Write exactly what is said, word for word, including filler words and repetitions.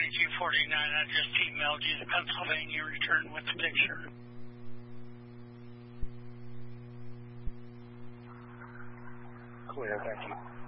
twenty-two forty-nine. I just emailed you the Pennsylvania return with the picture. Clear, thank you.